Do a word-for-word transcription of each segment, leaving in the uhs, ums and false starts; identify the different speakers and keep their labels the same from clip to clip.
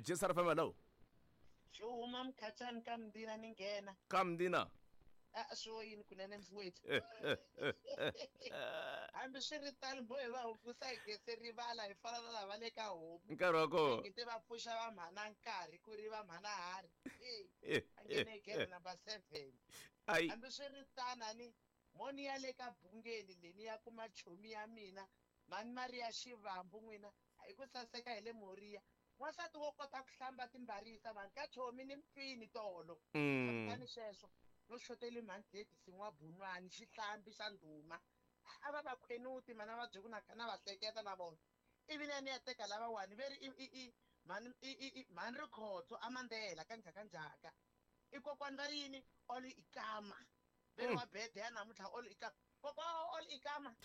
Speaker 1: Jisar F M, hello.
Speaker 2: Shuma mkhatshani kamdina ningena.
Speaker 1: Kamdina.
Speaker 2: Ah sho yini kunene mfowethu. Hambi swi ri tano boy va hukusa hi gese rivala hi fana na lava le ka homu.
Speaker 1: Nkarhi wa kona.
Speaker 2: Ngite va pfuxa va mhana nkarhi ku ri va mhana hari. Eh. Angene gere number seven.
Speaker 1: Ai.
Speaker 2: Hambi swi ri tano ni moni ya le ka bungeni leni ya kuma chomi ya mina. Mani Maria Xivambu n'wina. Hi ku saseka hi le Moriya. Wasati wo kota ku hlamba timbarisa vanhu ka chomi ni mpfini tolo. Kani sweswo no xoteli mandleti sin'wa bunwani xihlambi xa ndhuma a va va khwenuti mana va byeku na kana va hleketa na vona ivi ni ya teka lava wani veri i i mani i mani rikhotso a mandela ka njhaka njhaka i kokwani va ri yini oli ikama veri wa bede ya namuntlha oli ikama kokwa oli ikama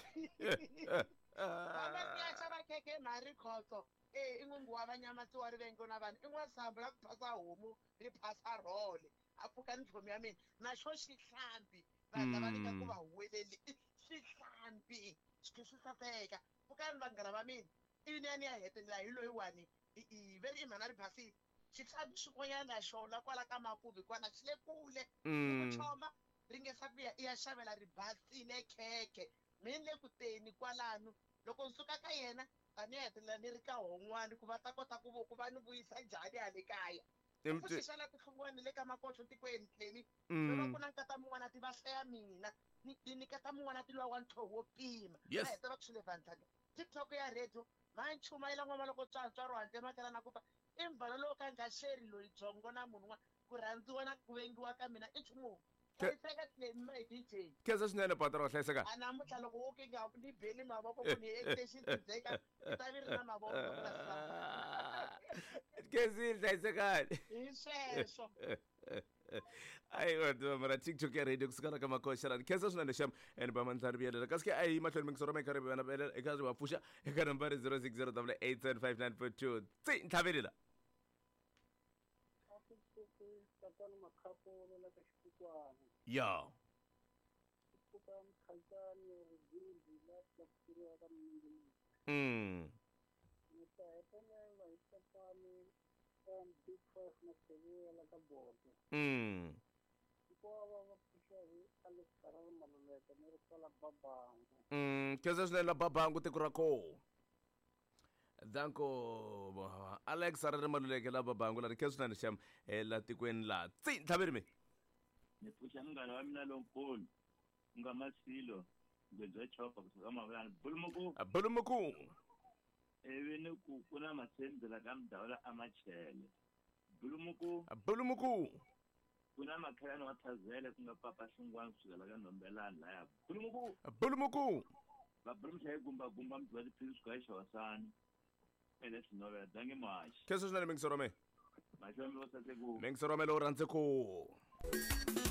Speaker 2: va ya xava keke mari rikhotso eh i n'wingi wa vanyamasi wa rivengo na vanhu i n'wasambu la ku phasa homu ri phasa role a pfuka ni chomi ya mina na xo xihlambi vanhu lava nyika ku va huweleli xihlambi xi swi saseka pfukani vanghana va mina ivi ni ya ni ya hetelela hi loyiwani i veri i mhana ri phasile xihlambi xin'wanyana xona kwala ka makuvi kwana xi le kule i ku choma ri nge sa ku ya i ya xavela ri basile khekhe mi ni le kuteni kwalano loko ni suka ka yena a ni ya hetelela ni ri ka hon'wani ku va ta kota ku vo ku va ni vuyisa njhani hale kaya fuxixala tihlungwani le ka makoxo tikweni tlheli loko ku na nkata mun'wana ti va hlaya mina ni niketa mun'wana ti lwa wa ntlhovo wo pima va heta va ku swi le vantlhani TikTok ya radio ma nchumayela n'wama loko tsantswa ro handle makela na ku fa i mbhalo lowu ka nga sheri loyi dzongo na munhu n'wana ku rhandziwa na ku vengiwa ka mina i nchumu hlayiseka tlheli ma hi D J
Speaker 1: khensa swinene patara wa hlayiseka
Speaker 2: a namuntlha loko wo kinga ni beli mavoko ku ni extension tidzeka i ta vi ri na mavoko
Speaker 1: khensi hlayisekani
Speaker 2: hi sweswo
Speaker 1: ai wa mara TikTok ya radio kusikala kama koshara khensa swinene sham and ba mantlhari biyelela kasi ai mahlweni mingisoro ma ikari bana bela eka ri va pfuxa eka number zero six zero eight seven five nine four two tsi nthavelela ya mm mm mm khensa swinene la babangu tiko ra ko danko Alex a ri ri maluleke la babangu la ri khensa swinene sham la tikweni la tsi nthaveri mi
Speaker 3: ni pfuxa munghana wa mina lonkulu ku nga Masilo ngwedza chopa kusuka mavulana bulumuku
Speaker 1: bulumuku
Speaker 3: ivi ni ku ku na masenzela ka mdawula a machele bulumuku
Speaker 1: bulumuku
Speaker 3: ku na makhelani wa Thazele ku nga papa Xingwani kusukela ka Nombelani laya bulumuku
Speaker 1: bulumuku
Speaker 3: va bulumusha hi gumba gumba mdzi wa tiphilisi kwa xawasani ene sinovela dange mashi
Speaker 1: khensa swinene mingisoro me
Speaker 3: maxo mi lo saseku
Speaker 1: mingisoro me lo rhandze ku